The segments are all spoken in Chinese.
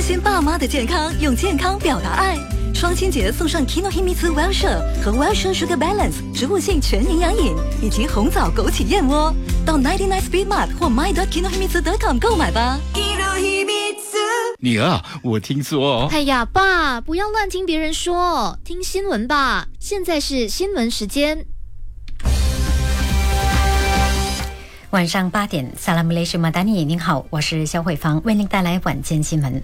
心爸妈的健康，用健康表达爱。双亲节送上 Kinohimitsu Wellshire 和 Wellshire Sugar Balance 植物性全营养饮，以及红枣枸杞燕窝。到99 Speed Mart 或 my.kinohimitsu.com 购买吧。 女儿，我听说。 哎呀，爸，不要乱听别人说，听新闻吧。现在是新闻时间。 晚上8点，萨拉姆雷什马达尼，您好，我是肖慧芳，为您带来晚间新闻。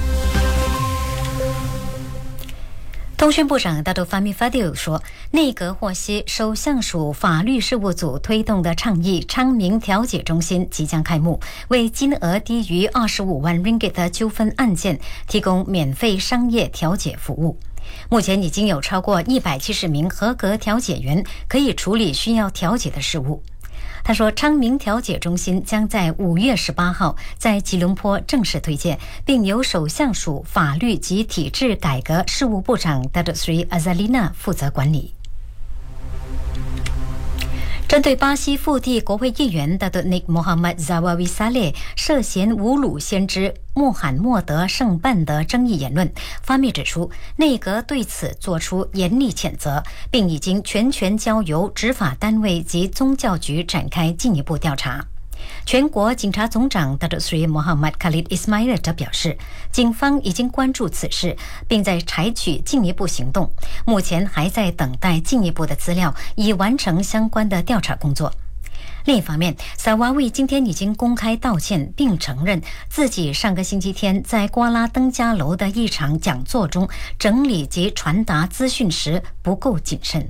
通讯部长大都法米法迪欧说，内阁获悉首相署法律事务组推动的倡议昌明调解中心即将开幕，为金额低于25万 ringgit 的纠纷案件提供免费商业调解服务。目前已经有超过170名合格调解员可以处理需要调解的事务。他说，昌明调解中心将在5月18号在吉隆坡正式推荐，并由首相署法律及体制改革事务部长 Datuk Seri Azalina 负责管理。针对巴西腹地国会议员 Datuk Nik Muhammad Zawawi Saleh 涉嫌侮辱先知穆罕默德圣诞的争议言论，法米指出，内阁对此作出严厉谴责，并已经全权交由执法单位及宗教局展开进一步调查。全国警察总长 Datuk Seri Muhammad Khalid Ismail 则表示，警方已经关注此事，并在采取进一步行动，目前还在等待进一步的资料，以完成相关的调查工作。另一方面，萨瓦维今天已经公开道歉，并承认自己上个星期天在瓜拉登嘉楼的一场讲座中整理及传达资讯时不够谨慎。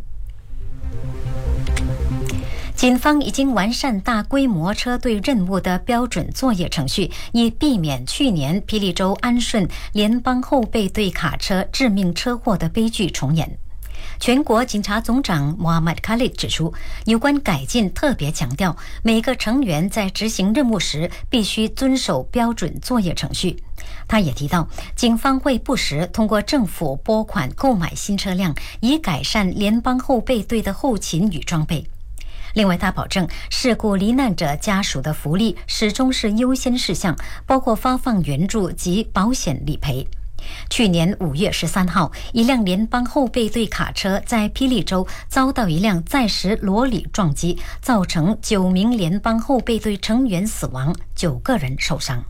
警方已经完善大规模车队任务的标准作业程序，以避免去年霹雳州安顺联邦后备队卡车致命车祸的悲剧重演。全国警察总长 Muhammad Khalid 指出，有关改进特别强调，每个成员在执行任务时必须遵守标准作业程序。他也提到，警方会不时通过政府拨款购买新车辆，以改善联邦后备队的后勤与装备。另外，他保证事故罹难者家属的福利始终是优先事项，包括发放援助及保险理赔。去年5月13号，一辆联邦后备队卡车在霹雳州遭到一辆载石罗里撞击，造成9名联邦后备队成员死亡，9个人受伤。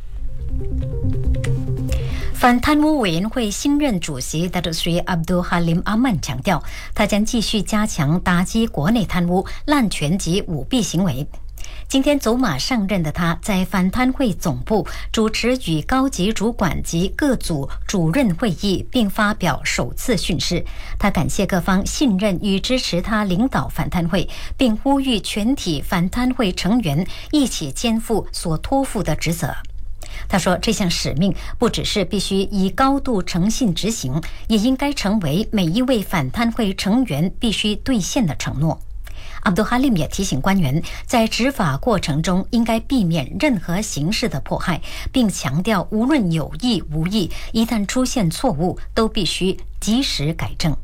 反贪污委员会新任主席 Datuk Seri Abdul Halim Aman 强调，他将继续加强打击国内贪污、滥权及舞弊行为。今天走马上任的他，在反贪会总部主持与高级主管及各组主任会议，并发表首次训示。他感谢各方信任与支持他领导反贪会，并呼吁全体反贪会成员一起肩负所托付的职责。他说，这项使命不只是必须以高度诚信执行，也应该成为每一位反贪会成员必须兑现的承诺。阿卜杜哈林也提醒官员，在执法过程中应该避免任何形式的迫害，并强调无论有意无意，一旦出现错误，都必须及时改正。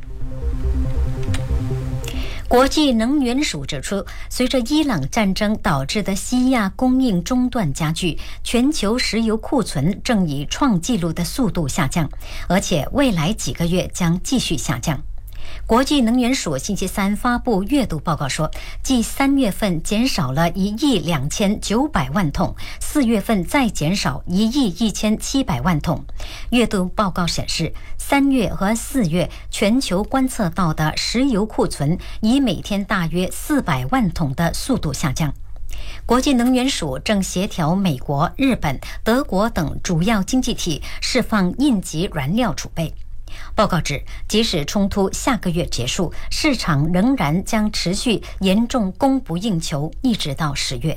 国际能源署指出，随着伊朗战争导致的西亚供应中断加剧，全球石油库存正以创纪录的速度下降，而且未来几个月将继续下降。国际能源署星期三发布月度报告说，继3月份减少了1亿2900万桶，4月份再减少1亿1700万桶。月度报告显示，3月和4月全球观测到的石油库存以每天大约400万桶的速度下降。国际能源署正协调美国、日本、德国等主要经济体释放应急燃料储备。报告指，即使冲突下个月结束，市场仍然将持续严重供不应求，一直到10月。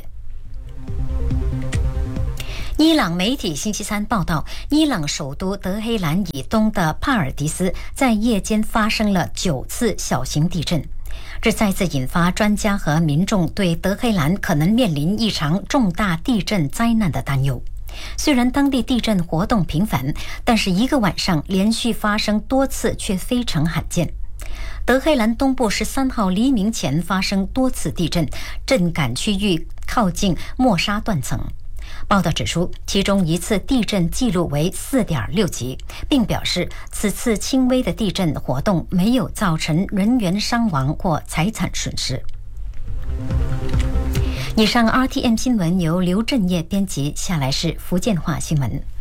伊朗媒体星期三报道，伊朗首都德黑兰以东的帕尔迪斯在夜间发生了9次小型地震，这再次引发专家和民众对德黑兰可能面临一场重大地震灾难的担忧。虽然当地地震活动频繁，但是一个晚上连续发生多次却非常罕见。德黑兰东部13号黎明前发生多次地震，震感区域靠近莫沙断层。 报道指出，其中一次地震记录为4.6级，并表示此次轻微的地震活动没有造成人员伤亡或财产损失。以上 RTM 新闻由刘振业编辑，下来是福建话新闻。